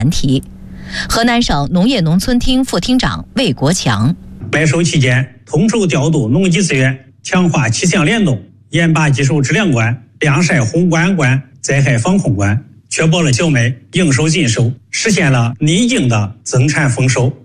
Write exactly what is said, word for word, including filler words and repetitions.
难题。河南省农业农村厅副厅长魏国强： 麦收期间，统筹调度农技资源，强化气象联动，严把技术质量关、晾晒宏观关、灾害防控关，确保了小麦应收尽收，实现了逆境的增产丰收。